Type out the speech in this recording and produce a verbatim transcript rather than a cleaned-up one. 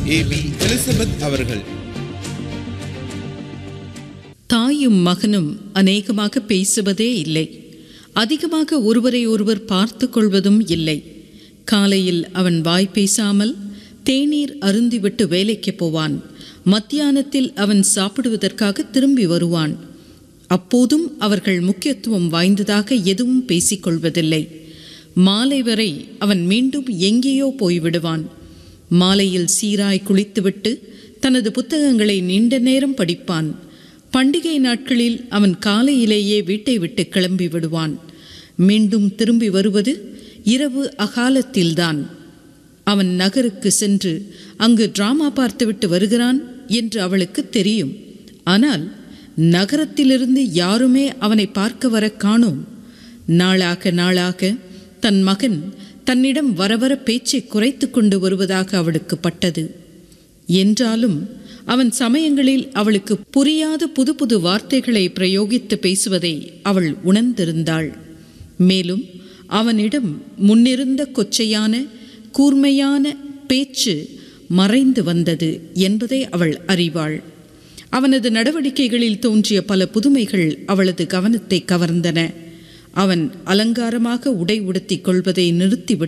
ஏ B Elizabeth அவர்கள். தாயும் மகனும் அநேகமாக பேசுவதே இல்லை. அதிகமாக ஒருவரை ஒருவர் பார்த்து கொள்வதும் இல்லை. காலையில் அவன் வாய் பேசாமல் தேநீர் அருந்திவிட்டு வேலைக்கு போவான். மத்தியானத்தில் அவன் சாப்பிடுவதற்காக திரும்பி வருவான். அப்போதும் அவர்கள் முக்கியத்துவம் வாய்ந்ததாக எதுவும் பேசிக்கொள்வதில்லை. மாலை வரை அவன் மீண்டும் எங்கேயோ போய்விடுவான். மாலையில் சீராய் குளித்துவிட்டு தனது புத்தகங்களை நீண்ட நேரம் படிப்பான். பண்டிகை நாட்களில் அவன் காலையிலேயே வீட்டை விட்டு கிளம்பி விடுவான். மீண்டும் திரும்பி வருவது இரவு அகாலத்தில்தான். அவன் நகருக்கு சென்று அங்கு டிராமா பார்த்துவிட்டு வருகிறான் என்று அவளுக்கு தெரியும். ஆனால் நகரத்திலிருந்து யாருமே அவனை பார்க்க வர காணோம். நாளாக நாளாக தன் மகன் தன்னிடம் வரவர பேச்சை குறைத்து கொண்டு வருவதாக அவளுக்கு பட்டது. என்றாலும் அவன் சமயங்களில் அவளுக்கு புரியாத புது புது வார்த்தைகளை பிரயோகித்து பேசுவதை அவள் உணர்ந்திருந்தாள். மேலும் அவனிடம் முன்னிருந்த கொச்சையான கூர்மையான பேச்சு மறைந்து வந்தது என்பதை அவள் அறிவாள். அவனது நடவடிக்கைகளில் தோன்றிய பல புதுமைகள் அவளது கவனத்தை கவர்ந்தன. அவன் அலங்காரமாக உடை உடுத்திக் கொள்வதை நிறுத்திவிட்டு